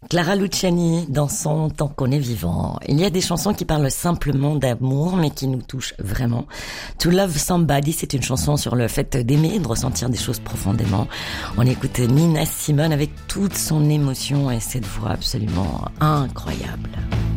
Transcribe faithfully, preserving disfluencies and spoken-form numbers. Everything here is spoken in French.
Clara Luciani, dans son Tant qu'on est vivant. Il y a des chansons qui parlent simplement d'amour, mais qui nous touchent vraiment. To Love Somebody, c'est une chanson sur le fait d'aimer, de ressentir des choses profondément. On écoute Nina Simone avec toute son émotion et cette voix absolument incroyable.